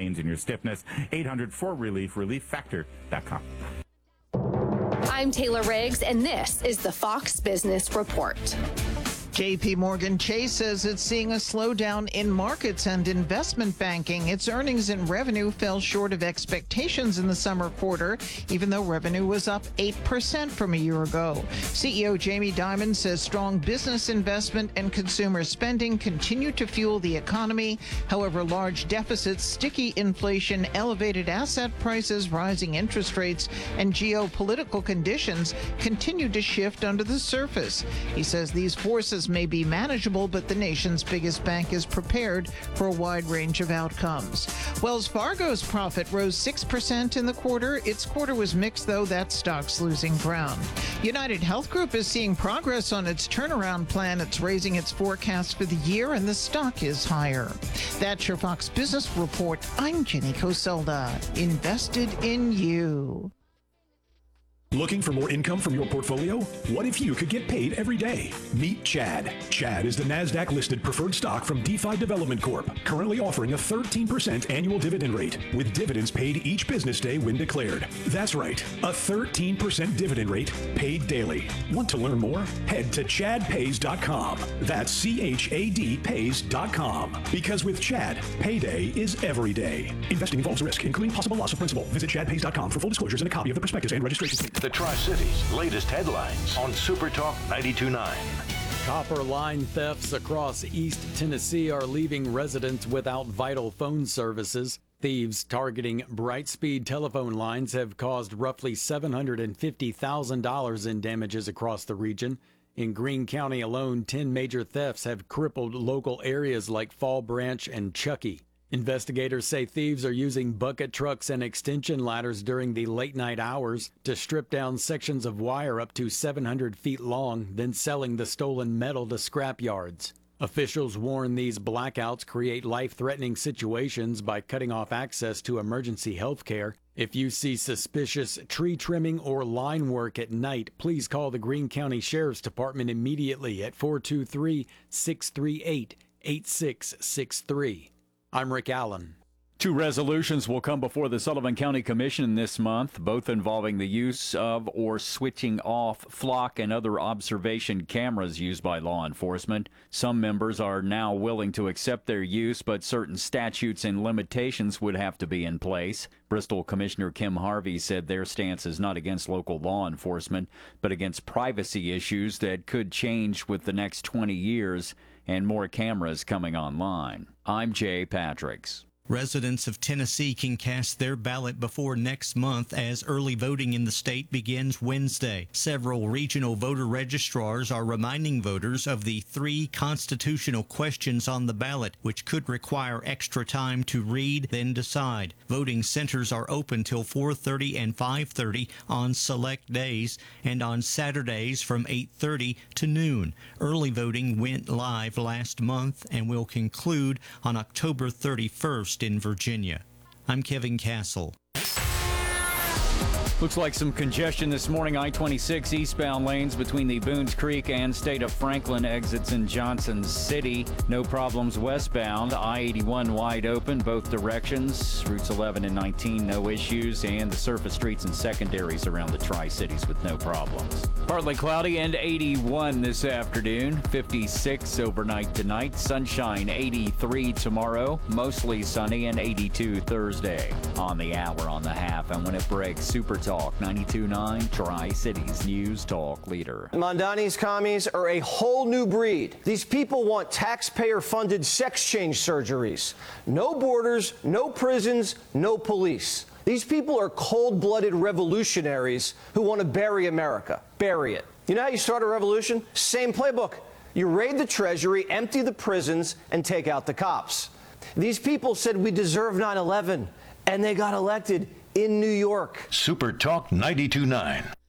pains and your stiffness. 800-4RELIEF, relieffactor.com. I'm Taylor Riggs, and this is the Fox Business Report. JP Morgan Chase says it's seeing a slowdown in markets and investment banking. Its earnings and revenue fell short of expectations in the summer quarter, even though revenue was up 8% from a year ago. CEO Jamie Dimon says strong business investment and consumer spending continue to fuel the economy. However, large deficits, sticky inflation, elevated asset prices, rising interest rates, and geopolitical conditions continue to shift under the surface. He says these forces may be manageable, but the nation's biggest bank is prepared for a wide range of outcomes. Wells Fargo's profit rose 6% in the quarter. Its quarter was mixed, though. That stock's losing ground. United Health Group is seeing progress on its turnaround plan. It's raising its forecast for the year, and the stock is higher. That's your Fox Business Report. I'm Jenny Coselda. Invested in you. Looking for more income from your portfolio? What if you could get paid every day? Meet Chad. Chad is the NASDAQ-listed preferred stock from DeFi Development Corp., currently offering a 13% annual dividend rate, with dividends paid each business day when declared. That's right, a 13% dividend rate paid daily. Want to learn more? Head to chadpays.com. That's CHAD pays.com. Because with Chad, payday is every day. Investing involves risk, including possible loss of principal. Visit chadpays.com for full disclosures and a copy of the prospectus and registration statement. The Tri-Cities' latest headlines on Super Talk 92.9. Copper line thefts across East Tennessee are leaving residents without vital phone services. Thieves targeting Brightspeed telephone lines have caused roughly $750,000 in damages across the region. In Greene County alone, 10 major thefts have crippled local areas like Fall Branch and Chuckey. Investigators say thieves are using bucket trucks and extension ladders during the late-night hours to strip down sections of wire up to 700 feet long, then selling the stolen metal to scrap yards. Officials warn these blackouts create life-threatening situations by cutting off access to emergency health care. If you see suspicious tree trimming or line work at night, please call the Greene County Sheriff's Department immediately at 423-638-8663. I'm Rick Allen. 2 resolutions will come before the Sullivan County Commission this month, both involving the use of or switching off flock and other observation cameras used by law enforcement. Some members are now willing to accept their use, but certain statutes and limitations would have to be in place. Bristol Commissioner Kim Harvey said their stance is not against local law enforcement, but against privacy issues that could change with the next 20 years and more cameras coming online. I'm Jay Patricks. Residents of Tennessee can cast their ballot before next month as early voting in the state begins Wednesday. Several regional voter registrars are reminding voters of the 3 constitutional questions on the ballot, which could require extra time to read, then decide. Voting centers are open till 4:30 and 5:30 on select days and on Saturdays from 8:30 to noon. Early voting went live last month and will conclude on October 31st. In Virginia. I'm Kevin Castle. Looks like some congestion this morning. I-26 eastbound lanes between the Boones Creek and State of Franklin exits in Johnson City. No problems westbound. I-81 wide open both directions. Routes 11 and 19 no issues, and the surface streets and secondaries around the Tri-Cities with no problems. Partly cloudy and 81 this afternoon. 56 overnight tonight. Sunshine 83 tomorrow. Mostly sunny and 82 Thursday. On the hour, on the half, and when it breaks, Super Talk 92.9, Tri-Cities News Talk leader. Mondani's commies are a whole new breed. These people want taxpayer-funded sex change surgeries. No borders, no prisons, no police. These people are cold-blooded revolutionaries who want to bury America. Bury it. You know how you start a revolution? Same playbook. You raid the Treasury, empty the prisons, and take out the cops. These people said we deserve 9/11, and they got elected in New York. Super Talk 92.9.